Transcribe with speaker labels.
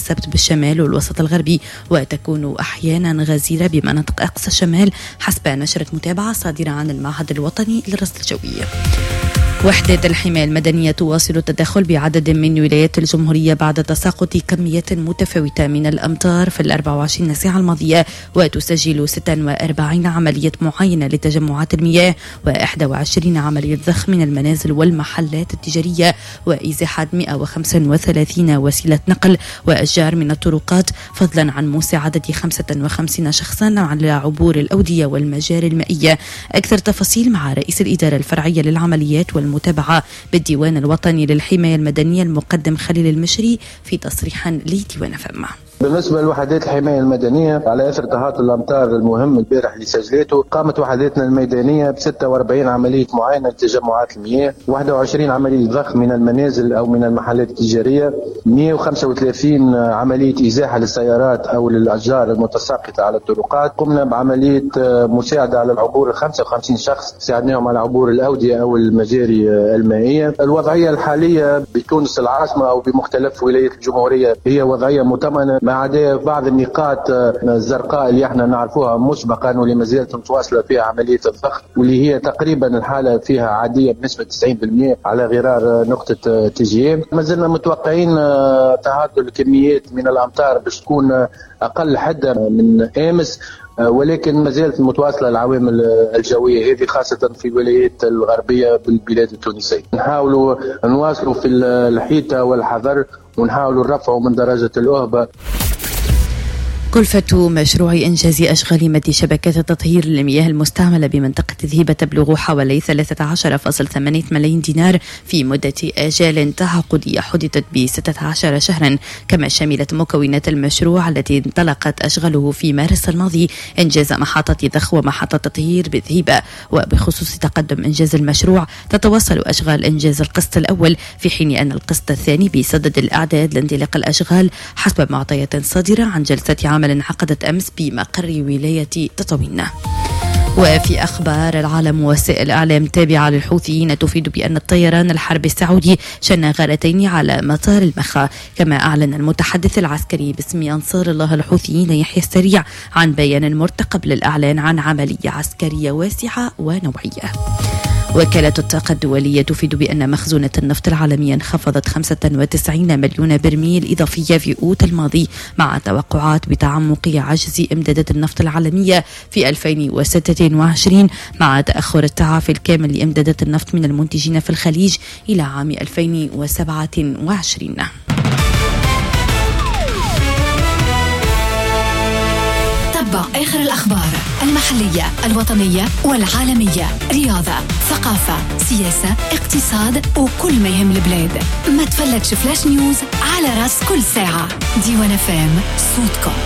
Speaker 1: السبت بالشمال والوسط الغربي، وتكون أحيانا غزيرة بمناطق أقصى الشمال حسب نشرة متابعة صادرة عن المعهد الوطني للرصد الجوي. وحدة الحماية المدنية تواصل التدخل بعدد من ولايات الجمهورية بعد تساقط كميات متفاوتة من الأمطار في 24 ساعة الماضية، وتسجل 46 عملية معاينة لتجمعات المياه و21 عملية ضخ من المنازل والمحلات التجارية، وإزاحة 135 وسيلة نقل وأشجار من الطرقات، فضلا عن مساعدة 55 شخصا على عبور الأودية والمجاري المائية. أكثر تفاصيل مع رئيس الإدارة الفرعية للعمليات والمتابعة بالديوان الوطني للحماية المدنية المقدم خليل المشري في تصريح لديوان فما.
Speaker 2: بالنسبة لوحدات الحماية المدنية، على أثر تهاطل الأمطار المهم البارح اللي سجلته، قامت وحداتنا الميدانية ب 46 عملية معاينة لتجمعات المياه، 21 عملية ضخ من المنازل أو من المحلات التجارية، 135 عملية إزاحة للسيارات أو للأشجار المتساقطة على الطرقات. قمنا بعملية مساعدة على العبور 55 شخص، ساعدناهم على عبور الأودية أو المجاري المائية. الوضعية الحالية بتونس العاصمة أو بمختلف ولايات الجمهورية هي وضعية مؤتمنة، ما عدا بعض النقاط الزرقاء اللي احنا نعرفوها مسبقا واللي ما زالت متواصله فيها عمليه الضغط، واللي هي تقريبا الحاله فيها عاديه بنسبه 90% على غرار نقطه تجييم. ما زلنا متوقعين تهاطل كميات من الامطار باش تكون اقل حده من امس، ولكن ما زالت متواصله العوامل الجويه هذه خاصه في الولايات الغربيه بالبلاد التونسيه. نحاولوا نواصلوا في الحيطه والحذر ونحاولوا نرفعوا من درجه الأهبة.
Speaker 1: كلفة مشروع إنجاز أشغال مد شبكة تطهير المياه المستعملة بمنطقة ذهيبة تبلغ حوالي 13.8 ملايين دينار في مدة آجال تعاقدية حددت ب16 شهرا، كما شملت مكونات المشروع التي انطلقت أشغاله في مارس الماضي إنجاز محطة ضخ ومحطة تطهير بذهيبة. وبخصوص تقدم إنجاز المشروع، تتواصل أشغال إنجاز القسط الأول، في حين أن القسط الثاني بصدد الإعداد لانطلاق الأشغال حسب معطيات صادرة عن جلسة عمل انعقدت أمس بمقر ولاية تطاوين. وفي أخبار العالم، وسائل الإعلام تابعة للحوثيين تفيد بأن الطيران الحربي السعودي شن غارتين على مطار المخا. كما أعلن المتحدث العسكري باسم أنصار الله الحوثيين يحيى السريع عن بيان مرتقب للإعلان عن عملية عسكرية واسعة ونوعية. وكالة الطاقة الدولية تفيد بأن مخزونة النفط العالمية انخفضت 95 مليون برميل إضافية في أوت الماضي، مع توقعات بتعمق عجز إمدادات النفط العالمية في 2026 مع تأخر التعافي الكامل لإمدادات النفط من المنتجين في الخليج إلى عام 2027.
Speaker 3: تتبع آخر الأخبار المحلية الوطنية والعالمية، رياضة، ثقافة، سياسة، اقتصاد وكل ما يهم البلاد. ما تفلتش فلاش نيوز على راس كل ساعة. ديوان فام، صوتكم.